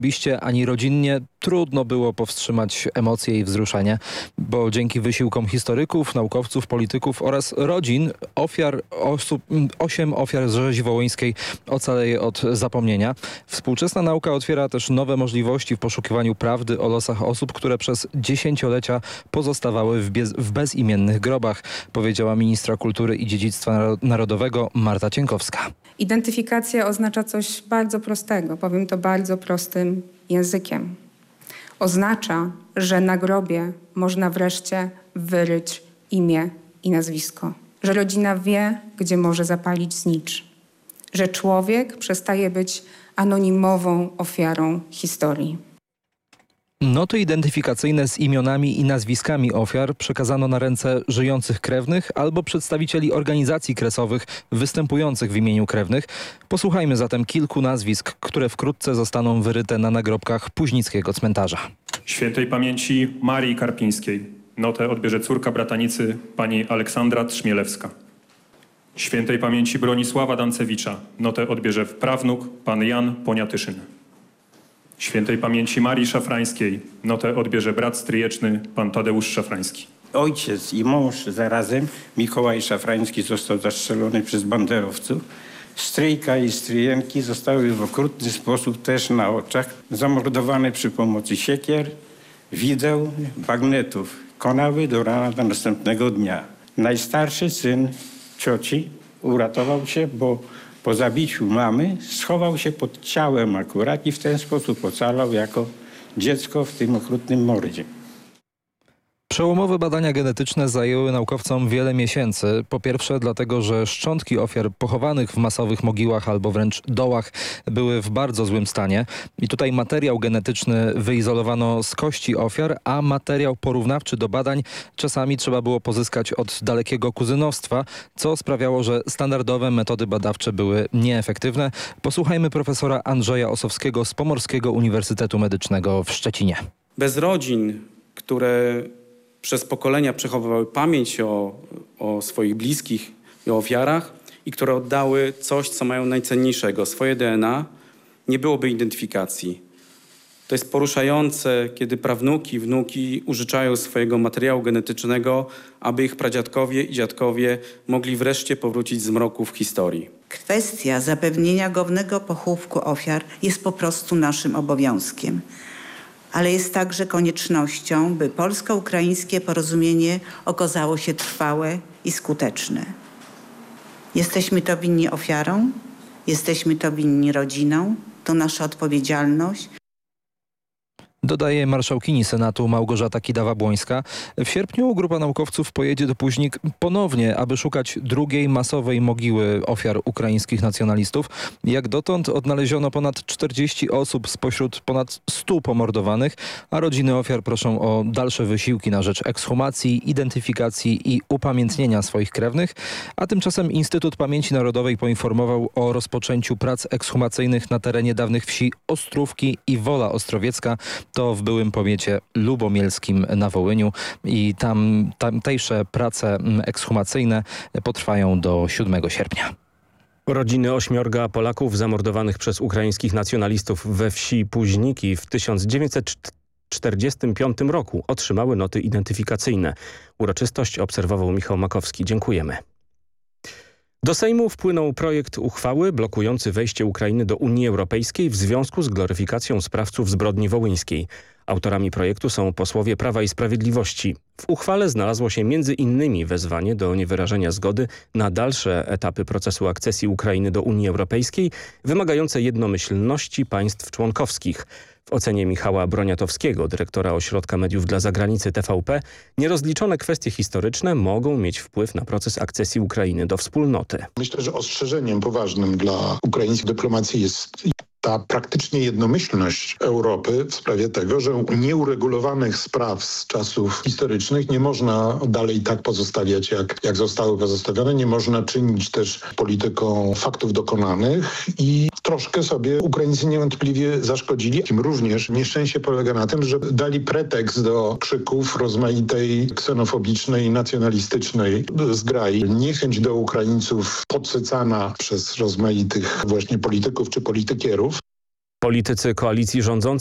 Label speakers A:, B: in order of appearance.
A: Osobiście ani rodzinnie trudno było powstrzymać emocje i wzruszenie, bo dzięki wysiłkom historyków, naukowców, polityków oraz rodzin 8 ofiar rzezi wołyńskiej ocaleje od zapomnienia. Współczesna nauka otwiera też nowe możliwości w poszukiwaniu prawdy o losach osób, które przez dziesięciolecia pozostawały w bezimiennych grobach, powiedziała ministra kultury i dziedzictwa narodowego Marta Cienkowska.
B: Identyfikacja oznacza coś bardzo prostego, powiem to bardzo prostym językiem. Oznacza, że na grobie można wreszcie wyryć imię i nazwisko. Że rodzina wie, gdzie może zapalić znicz. Że człowiek przestaje być anonimową ofiarą historii.
A: Noty identyfikacyjne z imionami i nazwiskami ofiar przekazano na ręce żyjących krewnych albo przedstawicieli organizacji kresowych występujących w imieniu krewnych. Posłuchajmy zatem kilku nazwisk, które wkrótce zostaną wyryte na nagrobkach Późnickiego cmentarza.
C: Świętej pamięci Marii Karpińskiej. Notę odbierze córka bratanicy pani Aleksandra Trzmielewska. Świętej pamięci Bronisława Dancewicza. Notę odbierze prawnuk pan Jan Poniatyszyn. Świętej pamięci Marii Szafrańskiej. Notę odbierze brat stryjeczny pan Tadeusz Szafrański.
D: Ojciec i mąż zarazem, Mikołaj Szafrański, został zastrzelony przez banderowców. Stryjka i stryjenki zostały w okrutny sposób też na oczach zamordowane przy pomocy siekier, wideł, bagnetów. Konały do rana następnego dnia. Najstarszy syn cioci uratował się, bo po zabiciu mamy schował się pod ciałem akurat i w ten sposób ocalał jako dziecko w tym okrutnym mordzie.
A: Przełomowe badania genetyczne zajęły naukowcom wiele miesięcy. Po pierwsze dlatego, że szczątki ofiar pochowanych w masowych mogiłach albo wręcz dołach były w bardzo złym stanie. I tutaj materiał genetyczny wyizolowano z kości ofiar, a materiał porównawczy do badań czasami trzeba było pozyskać od dalekiego kuzynostwa, co sprawiało, że standardowe metody badawcze były nieefektywne. Posłuchajmy profesora Andrzeja Osowskiego z Pomorskiego Uniwersytetu Medycznego w Szczecinie.
E: Bez rodzin, które przez pokolenia przechowywały pamięć o swoich bliskich i o ofiarach i które oddały coś, co mają najcenniejszego, swoje DNA, nie byłoby identyfikacji. To jest poruszające, kiedy prawnuki, wnuki użyczają swojego materiału genetycznego, aby ich pradziadkowie i dziadkowie mogli wreszcie powrócić z mroków historii.
F: Kwestia zapewnienia godnego pochówku ofiar jest po prostu naszym obowiązkiem. Ale jest także koniecznością, by polsko-ukraińskie porozumienie okazało się trwałe i skuteczne. Jesteśmy to winni ofiarom, jesteśmy to winni rodzinom, to nasza odpowiedzialność.
A: Dodaje marszałkini Senatu Małgorzata Kidawa-Błońska. W sierpniu grupa naukowców pojedzie do Późnik ponownie, aby szukać drugiej masowej mogiły ofiar ukraińskich nacjonalistów. Jak dotąd odnaleziono ponad 40 osób spośród ponad 100 pomordowanych, a rodziny ofiar proszą o dalsze wysiłki na rzecz ekshumacji, identyfikacji i upamiętnienia swoich krewnych. A tymczasem Instytut Pamięci Narodowej poinformował o rozpoczęciu prac ekshumacyjnych na terenie dawnych wsi Ostrówki i Wola Ostrowiecka. To w byłym powiecie lubomielskim na Wołyniu i tamtejsze prace ekshumacyjne potrwają do 7 sierpnia.
G: Rodziny 8 Polaków zamordowanych przez ukraińskich nacjonalistów we wsi Późniki w 1945 roku otrzymały noty identyfikacyjne. Uroczystość obserwował Michał Makowski. Dziękujemy. Do Sejmu wpłynął projekt uchwały blokujący wejście Ukrainy do Unii Europejskiej w związku z gloryfikacją sprawców zbrodni wołyńskiej. Autorami projektu są posłowie Prawa i Sprawiedliwości. W uchwale znalazło się m.in. wezwanie do niewyrażenia zgody na dalsze etapy procesu akcesji Ukrainy do Unii Europejskiej, wymagające jednomyślności państw członkowskich. W ocenie Michała Broniatowskiego, dyrektora Ośrodka Mediów dla Zagranicy TVP, nierozliczone kwestie historyczne mogą mieć wpływ na proces akcesji Ukrainy do wspólnoty.
H: Myślę, że ostrzeżeniem poważnym dla ukraińskiej dyplomacji jest ta praktycznie jednomyślność Europy w sprawie tego, że nieuregulowanych spraw z czasów historycznych nie można dalej tak pozostawiać, jak zostały pozostawione. Nie można czynić też polityką faktów dokonanych i troszkę sobie Ukraińcy niewątpliwie zaszkodzili. Również nieszczęście polega na tym, że dali pretekst do krzyków rozmaitej ksenofobicznej, nacjonalistycznej zgrai. Niechęć do Ukraińców podsycana przez rozmaitych właśnie polityków czy politykierów
G: Politycy koalicji rządzącej